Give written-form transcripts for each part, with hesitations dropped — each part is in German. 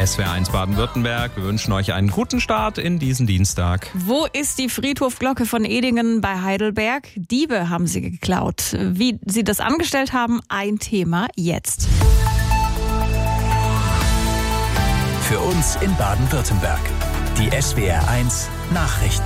SWR1 Baden-Württemberg. Wir wünschen euch einen guten Start in diesen Dienstag. Wo ist die Friedhofglocke von Edingen bei Heidelberg? Diebe haben sie geklaut. Wie sie das angestellt haben, ein Thema jetzt. Für uns in Baden-Württemberg. Die SWR1 Nachrichten.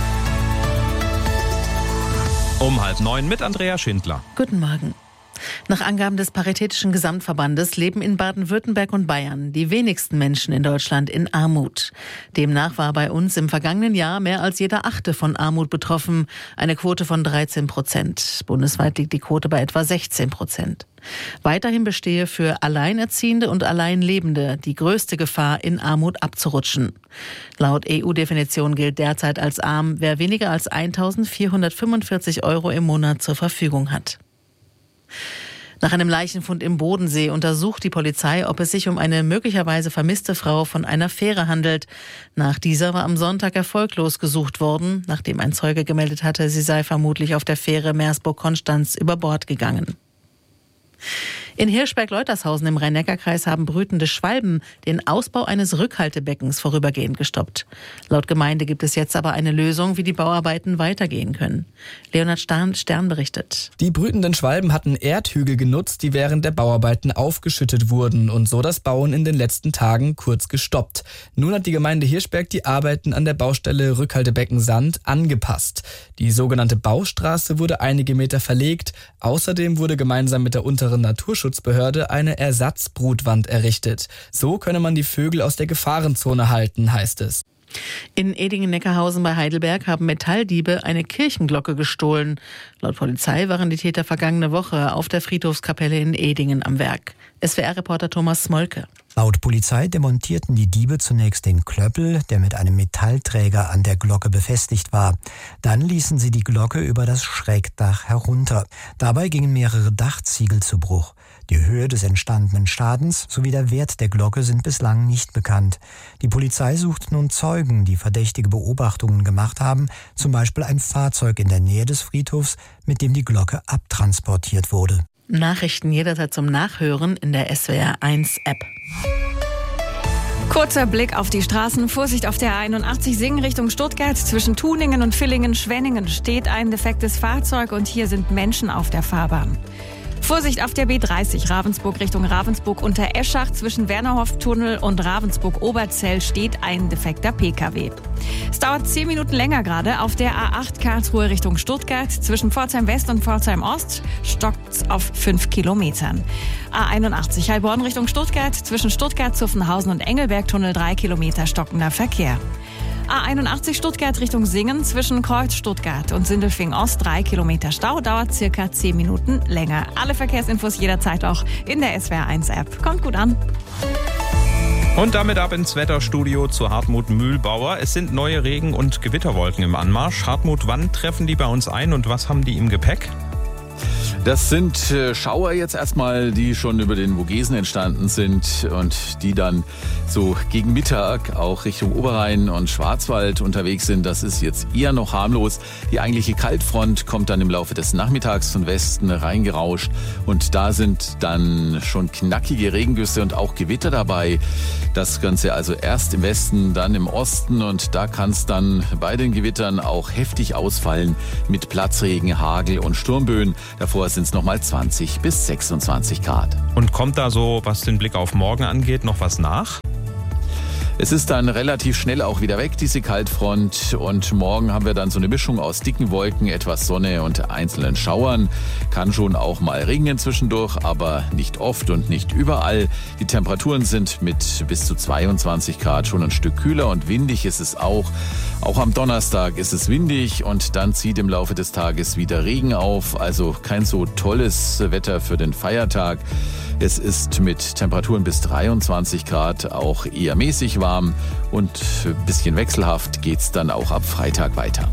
Um 8:30 mit Andrea Schindler. Guten Morgen. Nach Angaben des Paritätischen Gesamtverbandes leben in Baden-Württemberg und Bayern die wenigsten Menschen in Deutschland in Armut. Demnach war bei uns im vergangenen Jahr mehr als jeder Achte von Armut betroffen, eine Quote von 13%. Bundesweit liegt die Quote bei etwa 16%. Weiterhin bestehe für Alleinerziehende und Alleinlebende die größte Gefahr, in Armut abzurutschen. Laut EU-Definition gilt derzeit als arm, wer weniger als 1.445 € im Monat zur Verfügung hat. Nach einem Leichenfund im Bodensee untersucht die Polizei, ob es sich um eine möglicherweise vermisste Frau von einer Fähre handelt. Nach dieser war am Sonntag erfolglos gesucht worden, nachdem ein Zeuge gemeldet hatte, sie sei vermutlich auf der Fähre Meersburg-Konstanz über Bord gegangen. In Hirschberg-Leutershausen im Rhein-Neckar-Kreis haben brütende Schwalben den Ausbau eines Rückhaltebeckens vorübergehend gestoppt. Laut Gemeinde gibt es jetzt aber eine Lösung, wie die Bauarbeiten weitergehen können. Leonhard Stern berichtet. Die brütenden Schwalben hatten Erdhügel genutzt, die während der Bauarbeiten aufgeschüttet wurden und so das Bauen in den letzten Tagen kurz gestoppt. Nun hat die Gemeinde Hirschberg die Arbeiten an der Baustelle Rückhaltebecken Sand angepasst. Die sogenannte Baustraße wurde einige Meter verlegt. Außerdem wurde gemeinsam mit der unteren Naturschutzbehörde eine Ersatzbrutwand errichtet. So könne man die Vögel aus der Gefahrenzone halten, heißt es. In Edingen-Neckarhausen bei Heidelberg haben Metalldiebe eine Kirchenglocke gestohlen. Laut Polizei waren die Täter vergangene Woche auf der Friedhofskapelle in Edingen am Werk. SWR-Reporter Thomas Smolke. Laut Polizei demontierten die Diebe zunächst den Klöppel, der mit einem Metallträger an der Glocke befestigt war. Dann ließen sie die Glocke über das Schrägdach herunter. Dabei gingen mehrere Dachziegel zu Bruch. Die Höhe des entstandenen Schadens sowie der Wert der Glocke sind bislang nicht bekannt. Die Polizei sucht nun Zeugen, die verdächtige Beobachtungen gemacht haben, zum Beispiel ein Fahrzeug in der Nähe des Friedhofs, mit dem die Glocke abtransportiert wurde. Nachrichten jederzeit zum Nachhören in der SWR1-App. Kurzer Blick auf die Straßen. Vorsicht auf der A81 Singen Richtung Stuttgart. Zwischen Tuningen und Villingen-Schwenningen steht ein defektes Fahrzeug und hier sind Menschen auf der Fahrbahn. Vorsicht auf der B30 Ravensburg Richtung Ravensburg unter Eschach. Zwischen Wernerhof-Tunnel und Ravensburg-Oberzell steht ein defekter Pkw. Es dauert 10 Minuten länger gerade auf der A8 Karlsruhe Richtung Stuttgart. Zwischen Pforzheim West und Pforzheim Ost stockt's auf 5 Kilometern. A81 Heilbronn Richtung Stuttgart. Zwischen Stuttgart, Zuffenhausen und Engelberg-Tunnel 3 Kilometer stockender Verkehr. A81 Stuttgart Richtung Singen, zwischen Kreuz Stuttgart und Sindelfingen Ost 3 Kilometer Stau, dauert circa 10 Minuten länger. Alle Verkehrsinfos jederzeit auch in der SWR1-App. Kommt gut an. Und damit ab ins Wetterstudio zu Hartmut Mühlbauer. Es sind neue Regen- und Gewitterwolken im Anmarsch. Hartmut, wann treffen die bei uns ein und was haben die im Gepäck? Das sind Schauer jetzt erstmal, die schon über den Vogesen entstanden sind und die dann so gegen Mittag auch Richtung Oberrhein und Schwarzwald unterwegs sind. Das ist jetzt eher noch harmlos. Die eigentliche Kaltfront kommt dann im Laufe des Nachmittags von Westen reingerauscht und da sind dann schon knackige Regengüsse und auch Gewitter dabei. Das Ganze also erst im Westen, dann im Osten und da kann es dann bei den Gewittern auch heftig ausfallen mit Platzregen, Hagel und Sturmböen. Davor sind es nochmal 20 bis 26 Grad. Und kommt da so, was den Blick auf morgen angeht, noch was nach? Es ist dann relativ schnell auch wieder weg, diese Kaltfront. Und morgen haben wir dann so eine Mischung aus dicken Wolken, etwas Sonne und einzelnen Schauern. Kann schon auch mal regnen zwischendurch, aber nicht oft und nicht überall. Die Temperaturen sind mit bis zu 22 Grad schon ein Stück kühler und windig ist es auch. Auch am Donnerstag ist es windig und dann zieht im Laufe des Tages wieder Regen auf. Also kein so tolles Wetter für den Feiertag. Es ist mit Temperaturen bis 23 Grad auch eher mäßig warm und ein bisschen wechselhaft geht's dann auch ab Freitag weiter.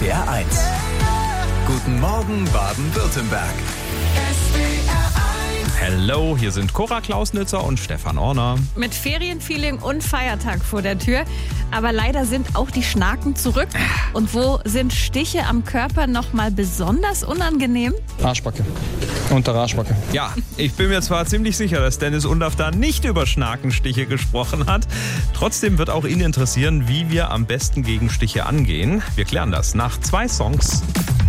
SWR1. Guten Morgen Baden-Württemberg. SWR1 Hello, hier sind Cora Klausnitzer und Stefan Orner. Mit Ferienfeeling und Feiertag vor der Tür. Aber leider sind auch die Schnaken zurück. Und wo sind Stiche am Körper nochmal besonders unangenehm? Arschbacke. Unter Arschbacke. Ja, ich bin mir zwar ziemlich sicher, dass Dennis Undaff da nicht über Schnakenstiche gesprochen hat. Trotzdem wird auch ihn interessieren, wie wir am besten gegen Stiche angehen. Wir klären das nach 2 Songs.